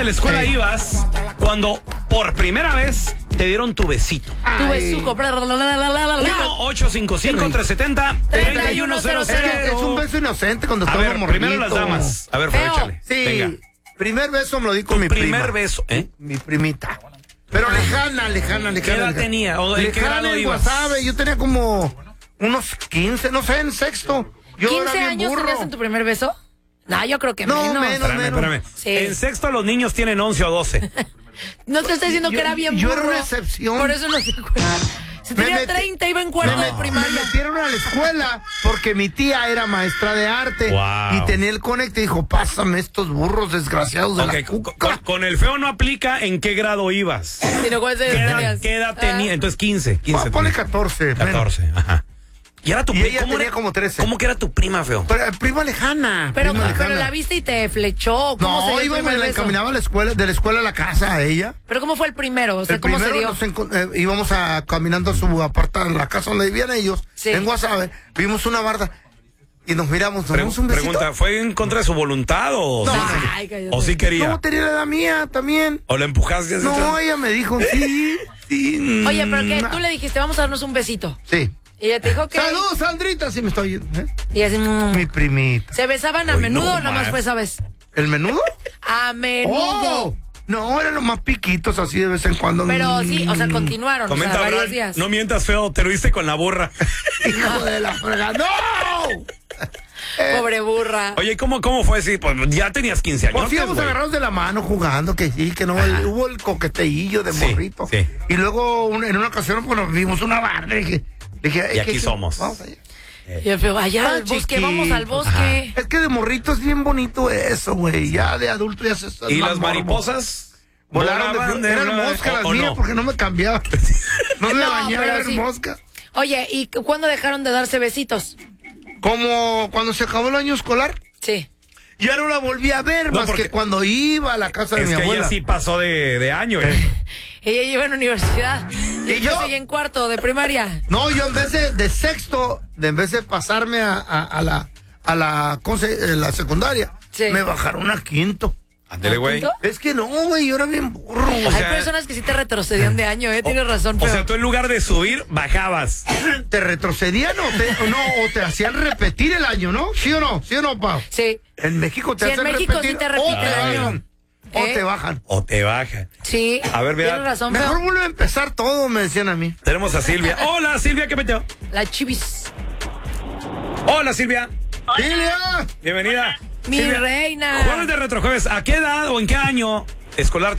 la escuela ibas cuando por primera vez te dieron tu besito? Tu besuco. 1-855-370-3100. Es un beso inocente cuando A estamos ver, morritos. primero las damas. A ver, Feo, échale. Sí, Venga. primer beso me lo di con mi Primer prima. beso, ¿eh? Mi primita. Pero lejana. ¿Qué edad tenía? ¿O en qué grado en ibas? Guasave, yo tenía como unos 15, no sé, en sexto. Yo era ¿15 bien años burro. tenías en tu primer beso? No, yo creo que No, menos. Espérame. Sí. En sexto los niños tienen 11 o 12. No te estoy diciendo que era bien burro. Yo era una excepción. Por eso no se acuerda. Si tenía Me metí- 30, iba en cuarto de Me primaria. metieron a la escuela porque mi tía era maestra de arte. Wow. Y tenía el conecte y dijo, pásame estos burros desgraciados de Ok, la cuca. con el feo no aplica en qué grado ibas. Si no, ¿cuántos años tenías? ¿Qué edad tenía? Entonces 15. Ponle 14. 14, ajá. Y era tu Y ella ¿cómo tenía era- como 13. ¿Cómo que era tu prima, feo? Pero, prima lejana. Pero prima pero lejana. la viste y te flechó. ¿Cómo se No, dio el iba, primer me la beso? encaminaba a la escuela, de la escuela a la casa a ella. Pero ¿cómo fue el primero? O sea, El ¿cómo se primero dio? íbamos caminando a su apartado, la casa donde vivían ellos, Sí. en Guasave, vimos una barda y nos miramos, nos dimos un besito. Pregunta, ¿fue en contra de su voluntad o, No, Ay, cállate. o sí quería? No, tenía la edad mía también. ¿O la empujaste así? No, ella me dijo, sí. Oye, pero ¿qué? Tú le dijiste, vamos a darnos un besito. Sí. Y ella te dijo que... Saludos, Sandrita, sí me estoy yendo. Y así, Mi primita. ¿se besaban a Uy, menudo no o nada más más. fue esa vez? ¿El menudo? A menudo. ¡Oh! No, eran los más piquitos así de vez en cuando. Pero sí, o sea, continuaron, Comenta, o sea, varios Abraham, días. no mientas, feo, te lo diste con la burra. Hijo de la fregada. ¡No! Pobre burra. Oye, ¿cómo fue? Sí, pues ya tenías 15 años. Pues íbamos güey. agarrados de la mano jugando, que sí, que no, hubo el coqueteillo de Sí, morrito. sí. Y luego en una ocasión pues nos vimos una barra y dije, Y aquí somos. Vamos allá. Y el feo, allá al bosque, chiquito. vamos al bosque. Es que de morrito es bien bonito eso, güey. Ya de adulto ya se está. ¿Y más las morbo. mariposas? Volaron ¿Volaban eran una- moscas las o mías no? porque no me cambiaba. No me No, bañaba, pero eran sí. moscas. Oye, ¿y cuándo dejaron de darse besitos? Como cuando se acabó el año escolar. Sí. Ya no la volví a ver No, más porque- que cuando iba a la casa de Es mi que abuela. ella sí pasó de año. Ella lleva en universidad. Y yo yo? seguí en cuarto de primaria. No, yo en vez de sexto, en vez de pasarme a la secundaria, Sí. me bajaron a quinto. Ándele, güey. ¿Quinto? Es que no, güey, yo era bien burro. O sea- Hay personas que sí te retrocedían de año, Tienes razón, O pero... sea, tú en lugar de subir, bajabas. ¿Te retrocedían o te hacían repetir el año, no? ¿Sí o no? ¿Sí o no, Pau? Sí. En México te Sí, hacen en México repetir sí te o repite te el año. bajan. O ¿Eh? te bajan. O te bajan. Sí. A ver, vea. Tienes razón, Mejor feo. vuelve a empezar todo, me decían a mí. Tenemos a Silvia. Hola, Silvia, ¿qué metió? La chivis. Hola, Silvia. ¡Silvia! Bienvenida. Mi Silvia, reina. Jueves de Retrojueves, ¿a qué edad o en qué año escolar